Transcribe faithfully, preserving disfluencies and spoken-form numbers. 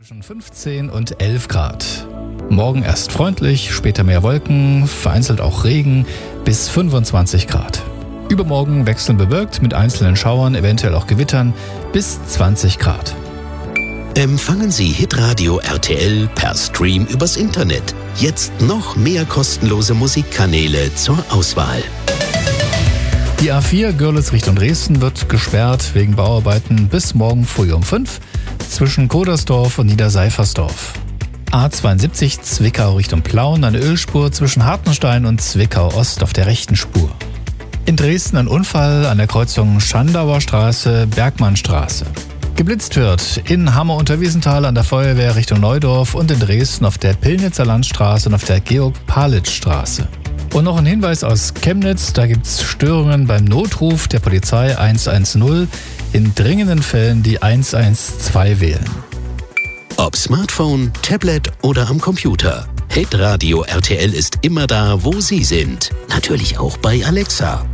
Zwischen fünfzehn und elf Grad. Morgen erst freundlich, später mehr Wolken, vereinzelt auch Regen bis fünfundzwanzig Grad. Übermorgen wechselnd bewölkt mit einzelnen Schauern, eventuell auch Gewittern bis zwanzig Grad. Empfangen Sie Hitradio R T L per Stream übers Internet. Jetzt noch mehr kostenlose Musikkanäle zur Auswahl. Die A vier Görlitz Richtung Dresden wird gesperrt wegen Bauarbeiten bis morgen früh um fünf zwischen Kodersdorf und Niederseifersdorf. A zweiundsiebzig Zwickau Richtung Plauen, eine Ölspur zwischen Hartenstein und Zwickau Ost auf der rechten Spur. In Dresden ein Unfall an der Kreuzung Schandauer Straße, Bergmannstraße. Geblitzt wird in Hammer-Unterwiesenthal an der Feuerwehr Richtung Neudorf und in Dresden auf der Pillnitzer Landstraße und auf der Georg-Palitz-Straße. Und noch ein Hinweis aus Chemnitz, da gibt es Störungen beim Notruf der Polizei hundertzehn. In dringenden Fällen die hundertzwölf wählen. Ob Smartphone, Tablet oder am Computer. Hitradio R T L ist immer da, wo Sie sind. Natürlich auch bei Alexa.